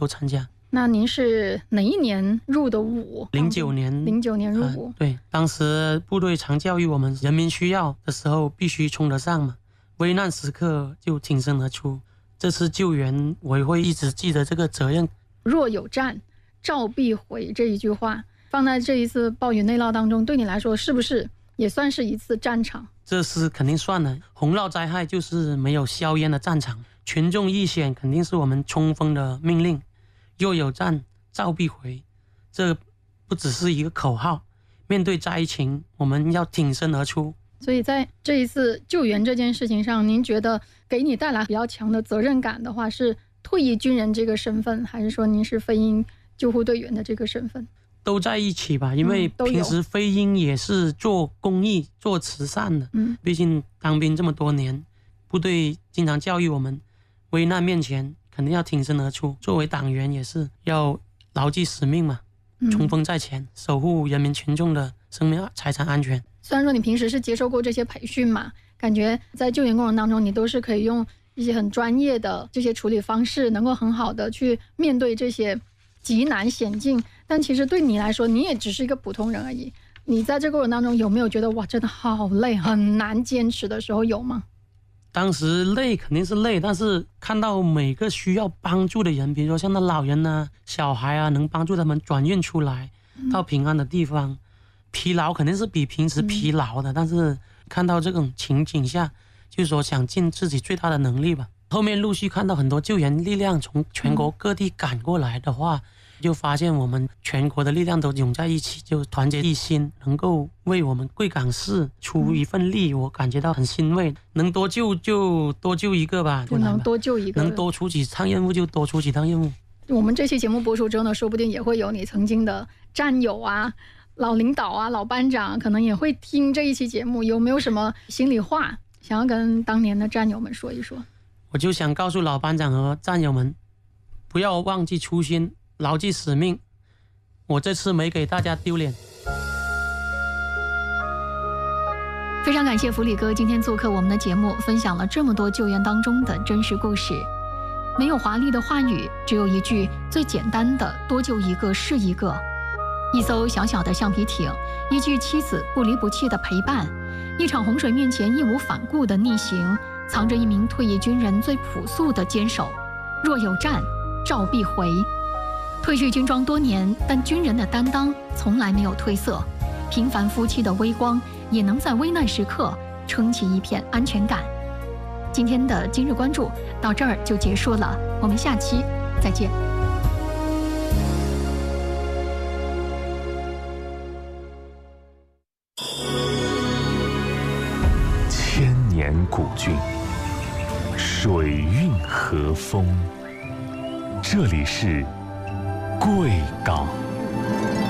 都参加。 那您是哪一年入的伍 ？09年入伍。 对，当时部队常教育我们，人民需要的时候必须冲得上嘛，危难时刻就挺身而出。这次救援我会一直记得这个责任。 若有战，召必回这一句话放在这一次暴雨内涝当中，对你来说是不是也算是一次战场？ 这是肯定算的。洪涝灾害就是没有硝烟的战场，群众遇险肯定是我们冲锋的命令。若有战，召必回，这不只是一个口号，面对灾情我们要挺身而出。 所以在这一次救援这件事情上，您觉得给你带来比较强的责任感的话，是退役军人这个身份，还是说您是飞鹰救护队员的这个身份？ 都在一起吧，因为平时飞鹰也是做公益做慈善的。毕竟当兵这么多年，部队经常教育我们，危难面前肯定要挺身而出。作为党员也是要牢记使命嘛，冲锋在前，守护人民群众的生命财产安全。 虽然说你平时是接受过这些培训嘛，感觉在救援过程当中你都是可以用一些很专业的这些处理方式，能够很好的去面对这些极难险境，但其实对你来说你也只是一个普通人而已。你在这个过程当中有没有觉得哇真的好累很难坚持的时候，有吗？ 当时累肯定是累，但是看到每个需要帮助的人，比如说像那老人啊小孩啊，能帮助他们转运出来到平安的地方，疲劳肯定是比平时疲劳的，但是看到这种情景下，就是说想尽自己最大的能力吧。后面陆续看到很多救援力量从全国各地赶过来的话，就发现我们全国的力量都涌在一起，就团结一心，能够为我们贵港市出一份力，我感觉到很欣慰。能多救就多救一个吧， 不能多救一个， 能多出几趟任务就多出几趟任务。 我们这期节目播出之后呢，说不定也会有你曾经的战友啊、老领导啊、老班长，可能也会听这一期节目。有没有什么心里话想要跟当年的战友们说一说？ 我就想告诉老班长和战友们，不要忘记初心，牢记使命。我这次没给大家丢脸。 非常感谢福礼哥今天做客我们的节目，分享了这么多救援当中的真实故事。没有华丽的话语，只有一句最简单的多救一个是一个。一艘小小的橡皮艇，一句妻子不离不弃的陪伴，一场洪水面前义无反顾的逆行，藏着一名退役军人最朴素的坚守。若有战，召必回。褪去军装多年，但军人的担当从来没有褪色。平凡夫妻的微光，也能在危难时刻撑起一片安全感。今天的今日关注到这儿就结束了，我们下期再见。 千年古郡，水韵和风，这里是贵港。